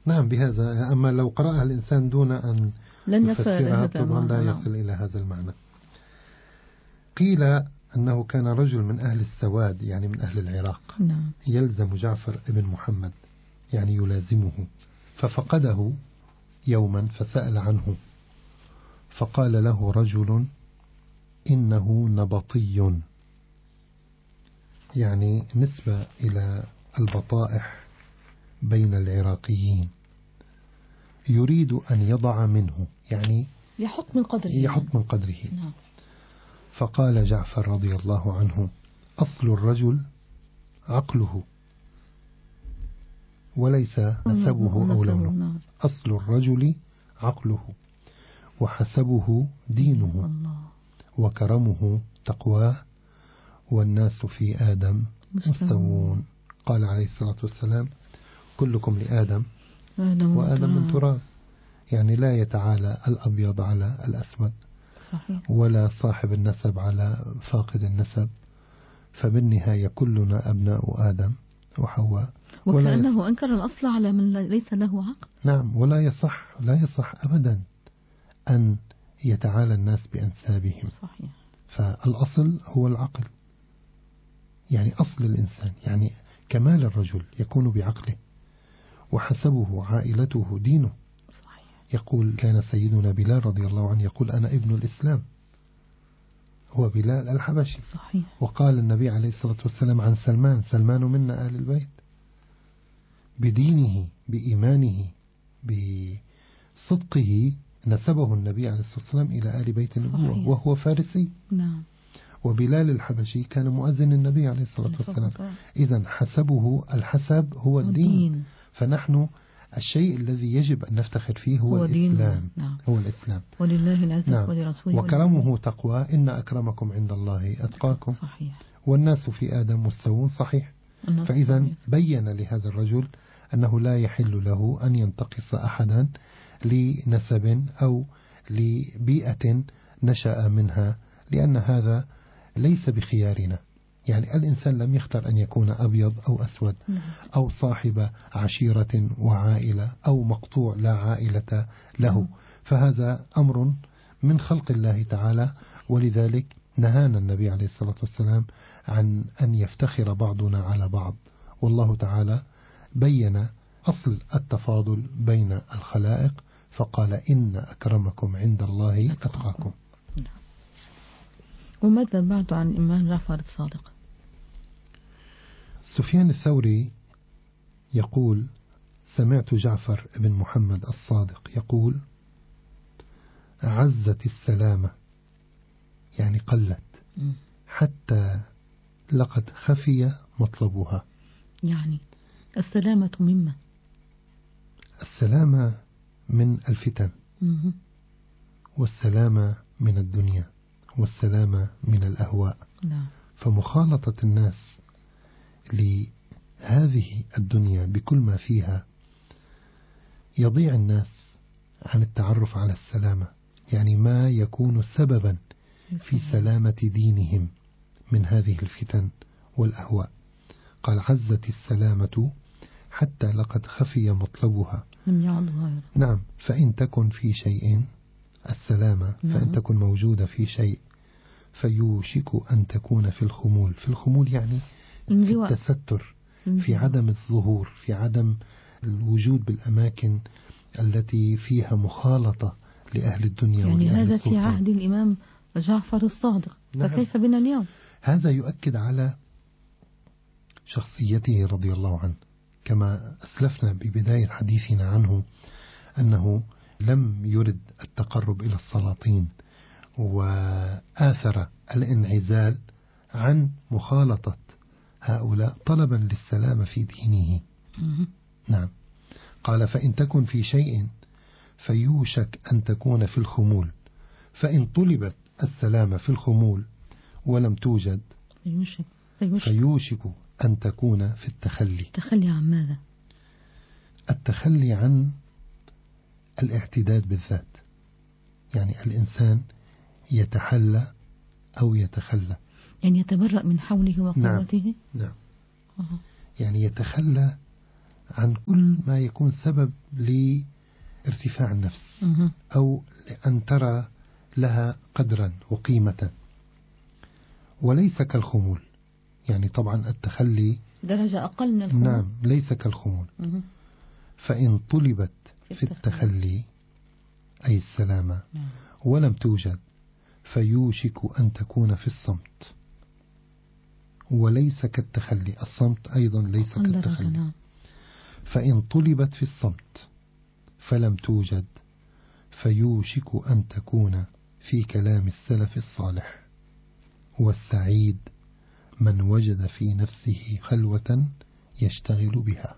نعم بهذا. أما لو قرأها الإنسان دون أن لن يفسرها طبعا لا يصل إلى هذا المعنى. قيل أنه كان رجل من أهل السواد يعني من أهل العراق يلزم جعفر ابن محمد يعني يلازمه، ففقده يوما فسأل عنه فقال له رجل إنه نبطي، يعني نسبة إلى البطائح بين العراقيين، يريد أن يضع منه يعني يحط من قدره. نعم. فقال جعفر رضي الله عنه أصل الرجل عقله وليس نسبه أو لونه. أصل الرجل عقله وحسبه دينه وكرمه تقواه والناس في آدم مستوون. قال عليه الصلاة والسلام كلكم لآدم وآدم من تراب، يعني لا يتعالى الأبيض على الأسود صحيح. ولا صاحب النسب على فاقد النسب، فبالنهاية كلنا أبناء آدم وحواء. وكأنه أنكر الأصل على من ليس له عقل. نعم، ولا يصح أبدا أن يتعالى الناس بأنسابهم صحيح. فالأصل هو العقل، يعني أصل الإنسان، يعني كمال الرجل يكون بعقله، وحسبه عائلته دينه صحيح. يقول كان سيدنا بلال رضي الله عنه يقول أنا ابن الإسلام، هو بلال الحبشي صحيح. وقال النبي عليه الصلاة والسلام عن سلمان منا أهل البيت، بدينه بإيمانه بصدقه نسبه النبي عليه الصلاة والسلام إلى آل بيت النبوة وهو فارسي. نعم. وبلال الحبشي كان مؤذن النبي عليه الصلاة والسلام. إذن الحسب هو الدين. فنحن الشيء الذي يجب أن نفتخر فيه هو الإسلام. نعم. هو الإسلام. ولله العزة نعم. ولرسوله وكرمه تقوى إن أكرمكم عند الله أتقاكم صحيح. والناس في آدم مستوون صحيح. فإذا بين لهذا الرجل أنه لا يحل له أن ينتقص أحدا لنسب أو لبيئة نشأ منها، لأن هذا ليس بخيارنا. يعني الإنسان لم يختر أن يكون أبيض أو أسود أو صاحب عشيرة وعائلة أو مقطوع لا عائلة له، فهذا أمر من خلق الله تعالى. ولذلك نهانا النبي عليه الصلاة والسلام عن أن يفتخر بعضنا على بعض، والله تعالى بين أصل التفاضل بين الخلائق فقال إن أكرمكم عند الله أتقاكم. وماذا بعد عن الإمام جعفر الصادق؟ سفيان الثوري يقول سمعت جعفر بن محمد الصادق يقول عزت السلامة، يعني قلت حتى لقد خفي مطلبها. يعني السلامة مما؟ السلامة من الفتن، والسلامة من الدنيا، والسلامة من الأهواء. لا. فمخالطة الناس لهذه الدنيا بكل ما فيها يضيع الناس عن التعرف على السلامة، يعني ما يكون سببا في سلامة دينهم من هذه الفتن والأهواء. قال عزت السلامة حتى لقد خفي مطلبها. نعم. فإن تكن في شيء السلامة فإن تكن موجودة في شيء فيوشك أن تكون في الخمول. في الخمول يعني في التستر، في عدم الظهور، في عدم الوجود بالأماكن التي فيها مخالطة لأهل الدنيا يعني ولأهل هذا السلطان. في عهد الإمام جعفر الصادق. نعم. فكيف بنا اليوم؟ هذا يؤكد على شخصيته رضي الله عنه، كما أسلفنا ببداية حديثنا عنه أنه لم يرد التقرب إلى السلاطين وآثر الانعزال عن مخالطة هؤلاء طلبا للسلامة في دينه. نعم. قال فإن تكن في شيء فيوشك أن تكون في الخمول، فإن طلبت السلامة في الخمول ولم توجد فيوشك أن تكون في التخلي. التخلي عن ماذا؟ التخلي عن الاعتداد بالذات، يعني الإنسان يتحلى أو يتخلى، يعني يتبرأ من حوله وقوته. نعم. يعني يتخلى عن كل ما يكون سبب لارتفاع النفس أو أن ترى لها قدرا وقيمة، وليس كالخمول. يعني طبعا التخلي درجة أقل من الخمول. نعم، ليس كالخمول. فإن طلبت في التخلي أي السلامة ولم توجد فيوشك أن تكون في الصمت، وليس كالتخلي. الصمت أيضا ليس كالتخلي. فإن طلبت في الصمت فلم توجد فيوشك أن تكون في كلام السلف الصالح. والسعيد من وجد في نفسه خلوة يشتغل بها.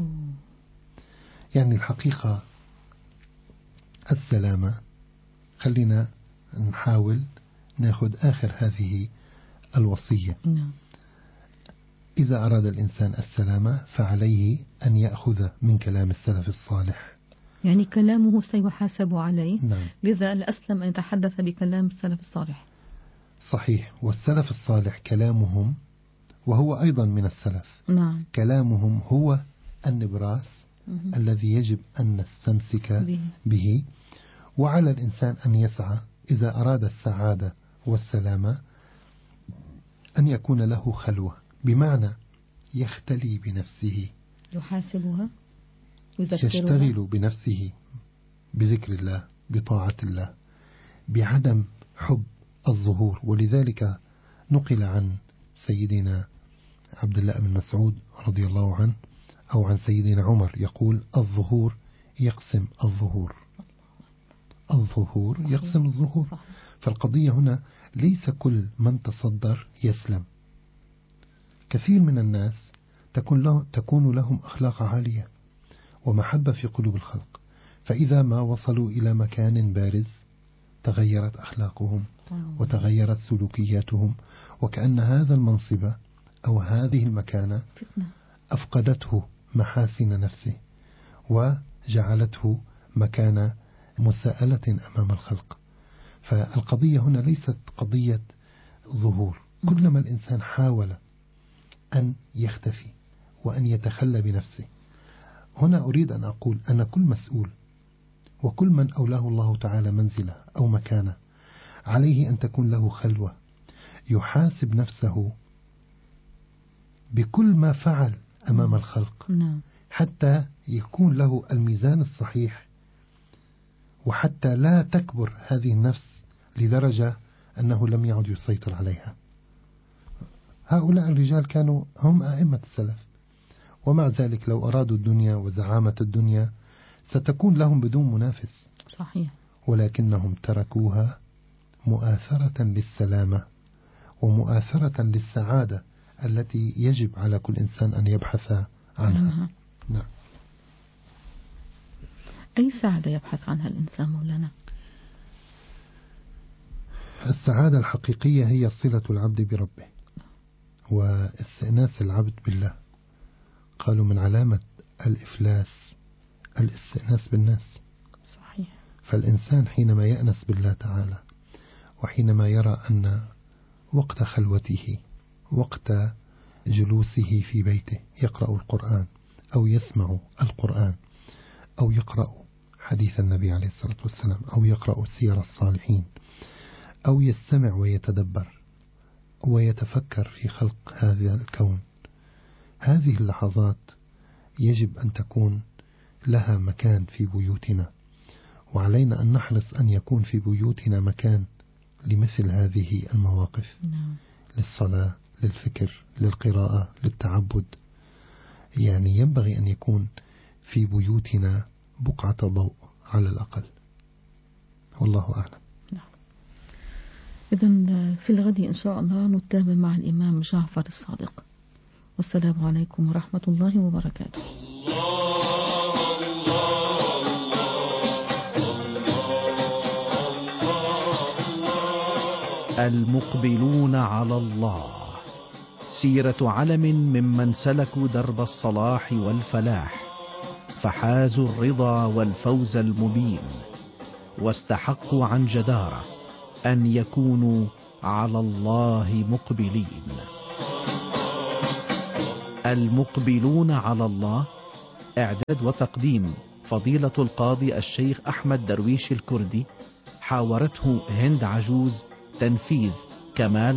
يعني الحقيقة السلامة، خلينا نحاول ناخذ آخر هذه الوصية. إذا أراد الإنسان السلامة فعليه أن يأخذ من كلام السلف الصالح. يعني كلامه سيحاسب عليه. نعم. لذا الأسلم أن يتحدث بكلام السلف الصالح. صحيح. والسلف الصالح كلامهم، وهو أيضا من السلف، نعم. كلامهم هو النبراس الذي يجب أن نستمسك به. وعلى الإنسان أن يسعى إذا أراد السعادة والسلامة أن يكون له خلوة، بمعنى يختلي بنفسه، يحاسبها، يشتغل بنفسه بذكر الله، بطاعة الله، بعدم حب الظهور. ولذلك نقل عن سيدنا عبد الله بن مسعود رضي الله عنه أو عن سيدنا عمر يقول: الظهور يقسم الظهور، الظهور يقسم الظهور. فالقضية هنا ليس كل من تصدر يسلم. كثير من الناس تكون لهم أخلاق عالية ومحبة في قلوب الخلق، فإذا ما وصلوا إلى مكان بارز تغيرت أخلاقهم وتغيرت سلوكياتهم، وكأن هذا المنصب أو هذه المكانة أفقدته محاسن نفسه وجعلته مكان مساءلة أمام الخلق. فالقضية هنا ليست قضية ظهور. كلما الإنسان حاول أن يختفي وأن يتخلى بنفسه، هنا أريد أن أقول أن كل مسؤول وكل من أولاه الله تعالى منزلة أو مكانة عليه أن تكون له خلوة يحاسب نفسه بكل ما فعل أمام الخلق، حتى يكون له الميزان الصحيح، وحتى لا تكبر هذه النفس لدرجة أنه لم يعد يسيطر عليها. هؤلاء الرجال كانوا هم أئمة السلف، ومع ذلك لو أرادوا الدنيا وزعامة الدنيا ستكون لهم بدون منافس. صحيح. ولكنهم تركوها مؤاثرة للسلامة ومؤاثرة للسعادة التي يجب على كل إنسان أن يبحث عنها. نعم. أي سعادة يبحث عنها الإنسان مولانا؟ السعادة الحقيقية هي صلة العبد بربه واستئناس العبد بالله. قالوا من علامة الإفلاس الاستئناس بالناس. صحيح. فالإنسان حينما يأنس بالله تعالى وحينما يرى أن وقت خلوته، وقت جلوسه في بيته يقرأ القرآن أو يسمع القرآن أو يقرأ حديث النبي عليه الصلاة والسلام أو يقرأ سير الصالحين أو يستمع ويتدبر ويتفكر في خلق هذا الكون، هذه اللحظات يجب أن تكون لها مكان في بيوتنا، وعلينا أن نحرص أن يكون في بيوتنا مكان لمثل هذه المواقف. للصلاة، للفكر، للقراءة، للتعبد. يعني ينبغي أن يكون في بيوتنا بقعة ضوء على الأقل. والله أعلم. إذن في الغد إن شاء الله نتابع مع الإمام جعفر الصادق. والسلام عليكم ورحمة الله وبركاته. المقبلون على الله، سيرة علم ممن سلكوا درب الصلاح والفلاح، فحازوا الرضا والفوز المبين، واستحقوا عن جدارة أن يكونوا على الله مقبلين. المقبلون على الله إعداد وتقديم فضيلة القاضي الشيخ أحمد درويش الكردي. حاورته هند عجوز. تنفيذ كمال